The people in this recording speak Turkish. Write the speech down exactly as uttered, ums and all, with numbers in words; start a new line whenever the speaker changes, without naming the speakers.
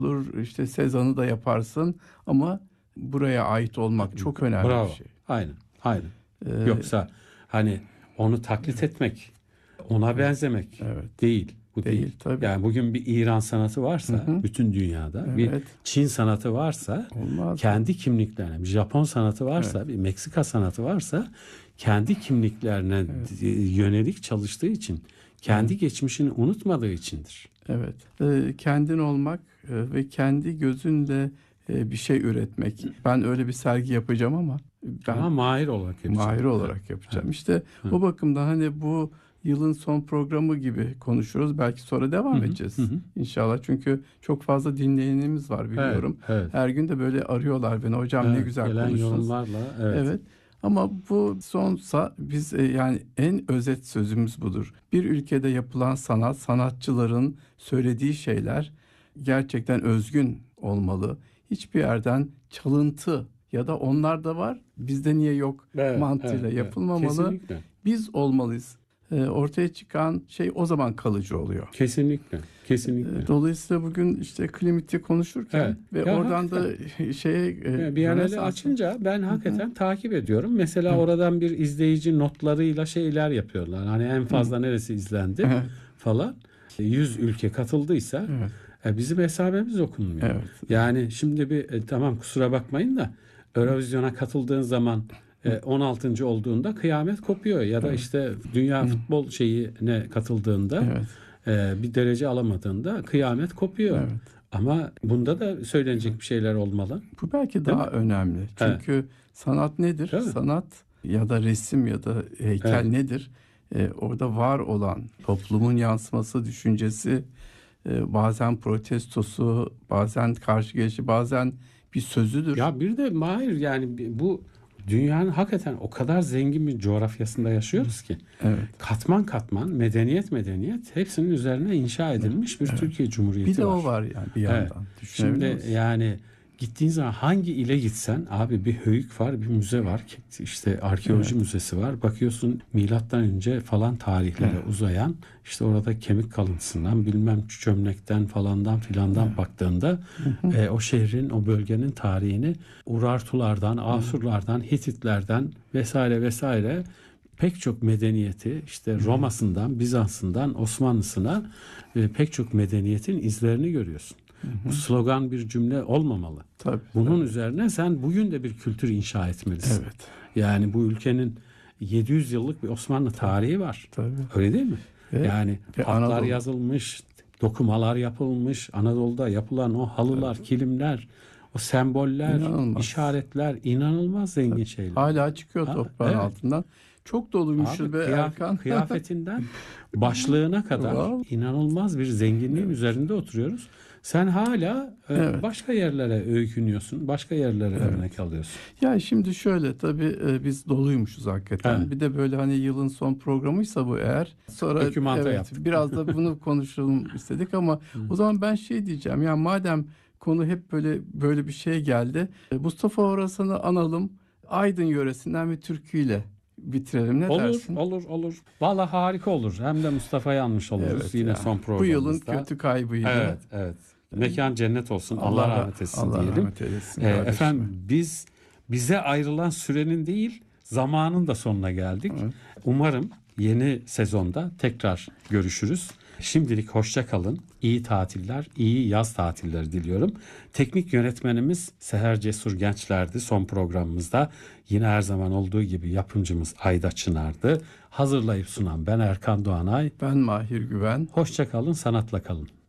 olur, işte Sezan'ı da yaparsın ama buraya ait olmak çok önemli
Bravo.
bir şey.
Aynen, aynen.
Ee,
Yoksa hani onu taklit etmek, ona benzemek
evet.
değil. Bu değil.
Değil, tabii.
Yani bugün bir İran sanatı varsa
Hı hı.
bütün dünyada,
Evet.
bir Çin sanatı varsa,
Olmaz
kendi kimliklerine, bir Japon sanatı varsa,
Evet.
bir Meksika sanatı varsa kendi kimliklerine
Evet.
yönelik çalıştığı için, kendi geçmişini unutmadığı içindir.
Evet. Ee, kendin olmak e, ve kendi gözünle e, bir şey üretmek. Ben öyle bir sergi yapacağım ama ben
Ama mahir olarak yapacağım.
mahir olarak yapacağım.
Evet.
İşte
Evet.
o bakımdan hani bu yılın son programı gibi konuşuyoruz. Belki sonra devam
Hı hı,
edeceğiz.
hı hı.
İnşallah. Çünkü çok fazla dinleyenimiz var biliyorum.
Evet, evet.
Her gün de böyle arıyorlar beni. Hocam ne
Evet,
güzel
gelen
konuştunuz.
yorumlarla evet.
Evet. Ama bu sonsa biz e, yani en özet sözümüz budur. Bir ülkede yapılan sanat, sanatçıların söylediği şeyler gerçekten özgün olmalı. Hiçbir yerden çalıntı ya da onlar da var, bizde niye yok
Evet,
mantığıyla
evet, evet.
yapılmamalı.
Kesinlikle.
Biz olmalıyız. E, ortaya çıkan şey o zaman kalıcı oluyor.
Kesinlikle. Kesinlikle.
Dolayısıyla bugün işte Klimit'i konuşurken
Evet.
ve
Ya
oradan
hakikaten.
da şeye e,
Bir anali
Rönesans'a-
açınca ben hakikaten takip ediyorum. Mesela oradan bir izleyici notlarıyla şeyler yapıyorlar. Hani en fazla neresi izlendi
Evet.
falan. yüz ülke katıldıysa
Evet.
e, bizim hesabımız okunmuyor.
Evet.
Yani şimdi bir e, tamam kusura bakmayın da Eurovision'a katıldığın zaman e, on altıncı olduğunda kıyamet kopuyor ya da işte dünya futbol şeyine katıldığında
Evet.
e, bir derece alamadığında kıyamet kopuyor.
Evet.
Ama bunda da söylenecek bir şeyler olmalı.
Bu belki
Değil
daha
mi?
önemli. Çünkü sanat nedir?
Değil mi?
Sanat ya da resim ya da heykel
Evet.
nedir? Ee, orada var olan toplumun yansıması, düşüncesi, e, bazen protestosu, bazen karşı gelişi, bazen bir sözüdür.
Ya bir de Mahir yani bi- bu dünyanın hakikaten o kadar zengin bir coğrafyasında yaşıyoruz ki.
Evet.
Katman katman, medeniyet medeniyet hepsinin üzerine inşa edilmiş bir Türkiye Cumhuriyeti
Bir de
var.
o var yani bir
Evet.
yandan. Düşünebiliyor
Şimdi
musun?
yani gittiğin zaman hangi ile gitsen abi bir höyük var, bir müze var. İşte arkeoloji müzesi var. Bakıyorsun milattan önce falan tarihlere uzayan işte orada kemik kalıntısından bilmem çömlekten falandan filandan baktığında e, o şehrin, o bölgenin tarihini Urartulardan, Asurlardan, Hititlerden vesaire vesaire pek çok medeniyeti işte Roma'sından, Bizans'ından, Osmanlısına e, pek çok medeniyetin izlerini görüyorsun. Bu slogan bir cümle olmamalı.
Tabii.
Bunun
tabii.
üzerine sen bugün de bir kültür inşa etmelisin.
Evet.
Yani bu ülkenin yedi yüz yıllık bir Osmanlı tarihi var.
Tabii.
Öyle değil mi?
Ve-
yani
ve
hatlar
Anadolu.
yazılmış, dokumalar yapılmış, Anadolu'da yapılan o halılar, kilimler, o semboller,
İnanılmaz.
işaretler inanılmaz zengin şeyler.
Hala çıkıyor
Ha,
toprağın
evet.
altından. Çok doluymuşuz
Abi
be
kıyaf-
Erkan.
kıyafetinden başlığına kadar
Vallahi.
inanılmaz bir zenginliğin üzerinde oturuyoruz. Sen hala e,
Evet.
başka yerlere öykünüyorsun, başka yerlere örnek alıyorsun.
Ya şimdi şöyle tabii e, biz doluymuşuz hakikaten.
Evet.
Bir de böyle hani yılın son programıysa bu eğer. Sonra
Dokümanta
evet
yaptık.
biraz da bunu konuşalım istedik ama o zaman ben şey diyeceğim. Ya madem konu hep böyle böyle bir şey geldi. e, Mustafa Orasan'ı analım. Aydın yöresinden bir türküyle bitirelim. Ne
Olur,
dersin?
olur, olur. Vallahi harika olur. Hem de Mustafa'yı anmış oluruz
Evet
yine
ya.
son
Bu
programımızda.
yılın kötü kaybıydı.
Evet, evet. Mekan cennet olsun. Allah,
Allah
rahmet etsin
Allah
diyelim.
rahmet eylesin
Ee,
kardeşime.
efendim biz bize ayrılan sürenin değil, zamanın da sonuna geldik.
Evet.
Umarım yeni sezonda tekrar görüşürüz. Şimdilik hoşça kalın. İyi tatiller, iyi yaz tatilleri diliyorum. Teknik yönetmenimiz Seher Cesur Gençler'di son programımızda. Yine her zaman olduğu gibi yapımcımız Ayda Çınar'dı. Hazırlayıp sunan ben Erkan Doğanay.
Ben Mahir Güven.
Hoşça kalın, sanatla kalın.